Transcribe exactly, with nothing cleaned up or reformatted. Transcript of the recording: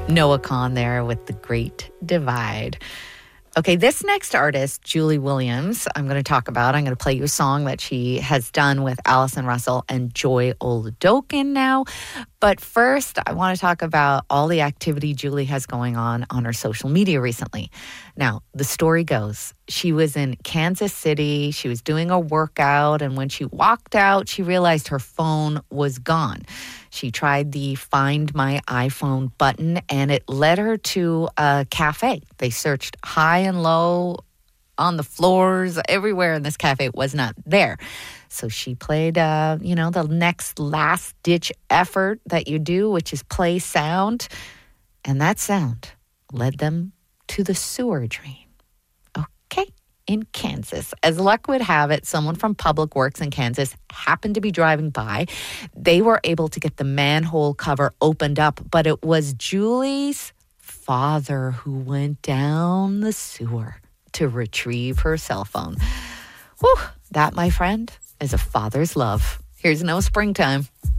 Noah Kahan there with The Great Divide. Okay, this next artist, Julie Williams, I'm going to talk about. I'm going to play you a song that she has done with Allison Russell and Joy Oladokin now. But first, I want to talk about all the activity Julie has going on on her social media recently. Now, the story goes, she was in Kansas City. She was doing a workout, and when she walked out, she realized her phone was gone. She tried the Find My iPhone button, and it led her to a cafe. They searched high and low, on the floors, everywhere in this cafe. It was not there. So she played, uh, you know, the next last-ditch effort that you do, which is play sound. And that sound led them to the sewer drain. Okay, in Kansas. As luck would have it, someone from Public Works in Kansas happened to be driving by. They were able to get the manhole cover opened up, but it was Julie's father who went down the sewer to retrieve her cell phone. Whew, that, my friend, is a father's love. Here's No Springtime.